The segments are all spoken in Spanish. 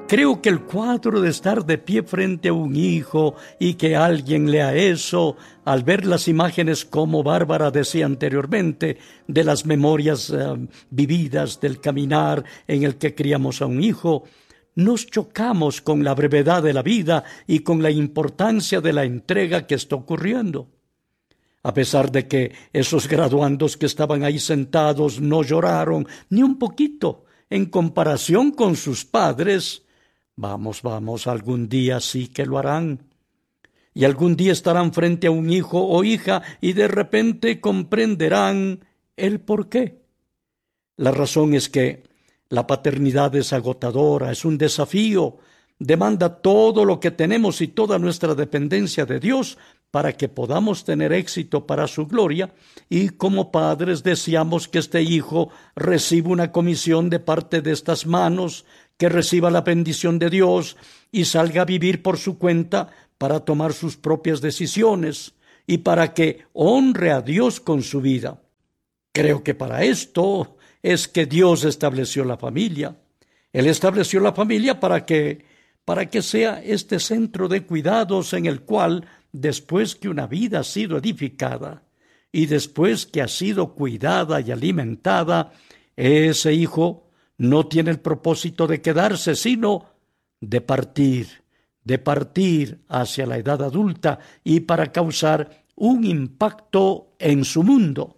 Creo que el cuadro de estar de pie frente a un hijo y que alguien lea eso, al ver las imágenes, como Bárbara decía anteriormente, de las memorias vividas, del caminar en el que criamos a un hijo, nos chocamos con la brevedad de la vida y con la importancia de la entrega que está ocurriendo. A pesar de que esos graduandos que estaban ahí sentados no lloraron ni un poquito en comparación con sus padres, vamos, algún día sí que lo harán. Y algún día estarán frente a un hijo o hija y de repente comprenderán el por qué. La razón es que la paternidad es agotadora, es un desafío, demanda todo lo que tenemos y toda nuestra dependencia de Dios para que podamos tener éxito para su gloria, y como padres deseamos que este hijo reciba una comisión de parte de estas manos, que reciba la bendición de Dios y salga a vivir por su cuenta para tomar sus propias decisiones y para que honre a Dios con su vida. Creo que para esto es que Dios estableció la familia. Él estableció la familia para que sea este centro de cuidados en el cual, después que una vida ha sido edificada y después que ha sido cuidada y alimentada, ese hijo no tiene el propósito de quedarse, sino de partir hacia la edad adulta y para causar un impacto en su mundo.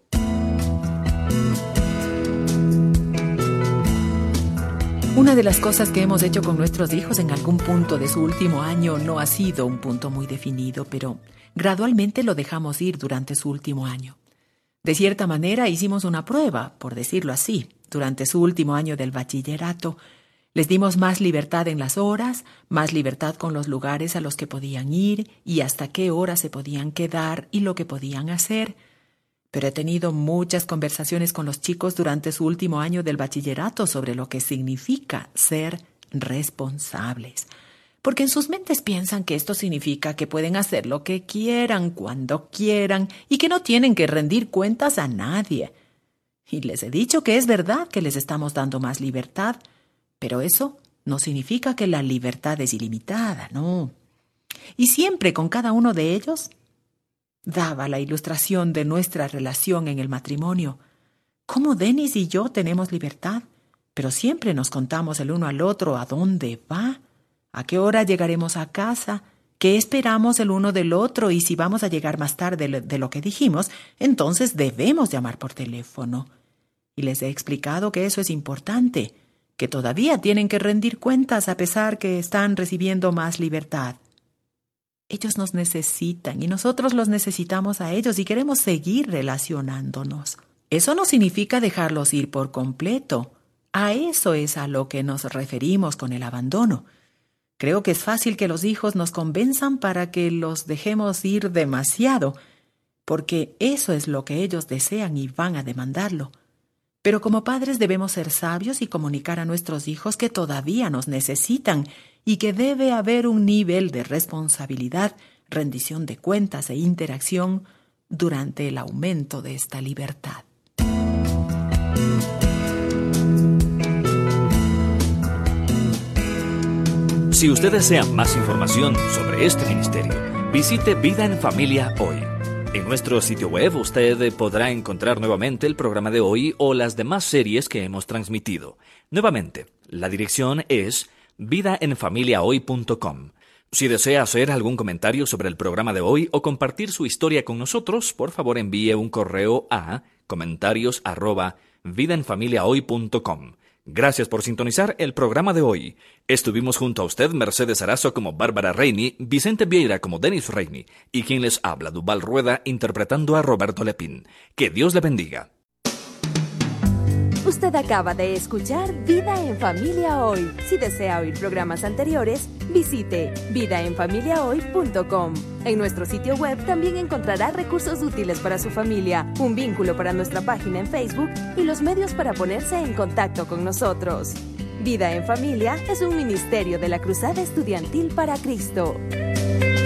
Una de las cosas que hemos hecho con nuestros hijos en algún punto de su último año no ha sido un punto muy definido, pero gradualmente lo dejamos ir durante su último año. De cierta manera hicimos una prueba, por decirlo así, durante su último año del bachillerato. Les dimos más libertad en las horas, más libertad con los lugares a los que podían ir y hasta qué hora se podían quedar y lo que podían hacer. Pero he tenido muchas conversaciones con los chicos durante su último año del bachillerato sobre lo que significa ser responsables. Porque en sus mentes piensan que esto significa que pueden hacer lo que quieran, cuando quieran, y que no tienen que rendir cuentas a nadie. Y les he dicho que es verdad que les estamos dando más libertad, pero eso no significa que la libertad es ilimitada, no. Y siempre con cada uno de ellos daba la ilustración de nuestra relación en el matrimonio. Cómo Denis y yo tenemos libertad, pero siempre nos contamos el uno al otro a dónde va, a qué hora llegaremos a casa, qué esperamos el uno del otro y si vamos a llegar más tarde de lo que dijimos, entonces debemos llamar por teléfono. Y les he explicado que eso es importante, que todavía tienen que rendir cuentas a pesar que están recibiendo más libertad. Ellos nos necesitan y nosotros los necesitamos a ellos y queremos seguir relacionándonos. Eso no significa dejarlos ir por completo. A eso es a lo que nos referimos con el abandono. Creo que es fácil que los hijos nos convenzan para que los dejemos ir demasiado, porque eso es lo que ellos desean y van a demandarlo. Pero como padres debemos ser sabios y comunicar a nuestros hijos que todavía nos necesitan y que debe haber un nivel de responsabilidad, rendición de cuentas e interacción durante el aumento de esta libertad. Si usted desea más información sobre este ministerio, visite Vida en Familia Hoy. En nuestro sitio web usted podrá encontrar nuevamente el programa de hoy o las demás series que hemos transmitido. Nuevamente, la dirección es vidaenfamiliahoy.com. Si desea hacer algún comentario sobre el programa de hoy o compartir su historia con nosotros, por favor envíe un correo a comentarios@vidaenfamiliahoy.com. Gracias por sintonizar el programa de hoy. Estuvimos junto a usted Mercedes Arazo como Bárbara Reini, Vicente Vieira como Denis Reini y quien les habla, Duval Rueda, interpretando a Roberto Lepín. Que Dios le bendiga. Usted acaba de escuchar Vida en Familia Hoy. Si desea oír programas anteriores, visite vidaenfamiliahoy.com. En nuestro sitio web también encontrará recursos útiles para su familia, un vínculo para nuestra página en Facebook y los medios para ponerse en contacto con nosotros. Vida en Familia es un ministerio de la Cruzada Estudiantil para Cristo.